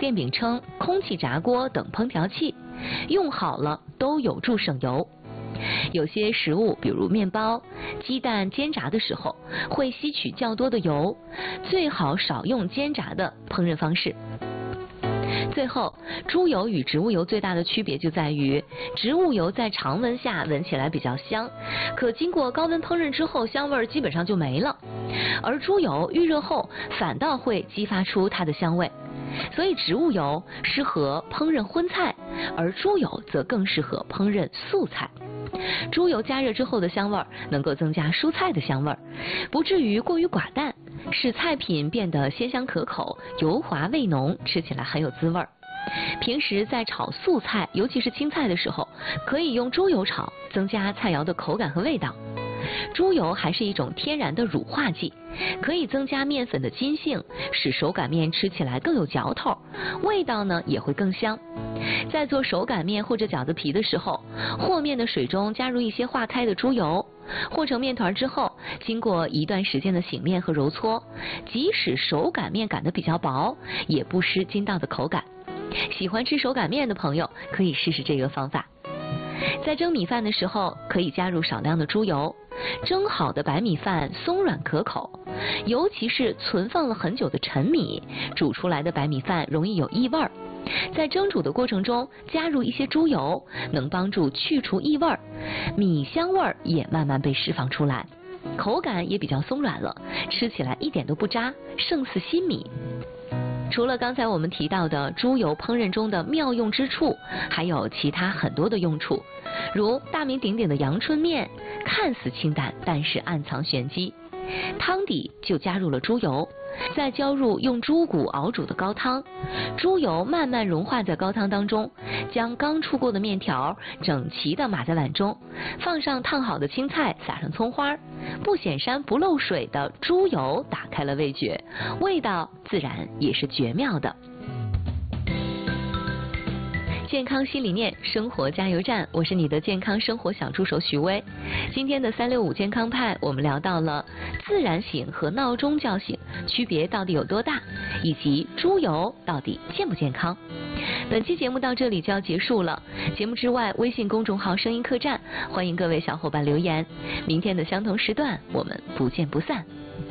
电饼铛、空气炸锅等烹调器，用好了都有助省油。有些食物，比如面包、鸡蛋煎炸的时候会吸取较多的油，最好少用煎炸的烹饪方式。最后，猪油与植物油最大的区别就在于，植物油在常温下闻起来比较香，可经过高温烹饪之后，香味基本上就没了。而猪油预热后反倒会激发出它的香味。所以植物油适合烹饪荤菜，而猪油则更适合烹饪素菜。猪油加热之后的香味能够增加蔬菜的香味，不至于过于寡淡，使菜品变得鲜香可口、油滑味浓，吃起来很有滋味。平时在炒素菜，尤其是青菜的时候，可以用猪油炒，增加菜肴的口感和味道。猪油还是一种天然的乳化剂，可以增加面粉的筋性，使手擀面吃起来更有嚼头，味道呢也会更香。在做手擀面或者饺子皮的时候，和面的水中加入一些化开的猪油，和成面团之后，经过一段时间的醒面和揉搓，即使手擀面擀得比较薄，也不失筋道的口感。喜欢吃手擀面的朋友可以试试这个方法。在蒸米饭的时候，可以加入少量的猪油，蒸好的白米饭松软可口，尤其是存放了很久的陈米，煮出来的白米饭容易有异味儿。在蒸煮的过程中加入一些猪油，能帮助去除异味，米香味儿也慢慢被释放出来，口感也比较松软了，吃起来一点都不渣，胜似新米。除了刚才我们提到的猪油烹饪中的妙用之处，还有其他很多的用处，如大名鼎鼎的阳春面，看似清淡，但是暗藏玄机。汤底就加入了猪油，再浇入用猪骨熬煮的高汤，猪油慢慢融化在高汤当中，将刚出锅的面条整齐地码在碗中，放上烫好的青菜，撒上葱花，不显山不漏水的猪油打开了味觉，味道自然也是绝妙的。健康新理念，生活加油站，我是你的健康生活小助手许薇。今天的365健康派，我们聊到了自然醒和闹钟叫醒区别到底有多大，以及猪油到底健不健康。本期节目到这里就要结束了，节目之外，微信公众号声音客栈，欢迎各位小伙伴留言。明天的相同时段，我们不见不散。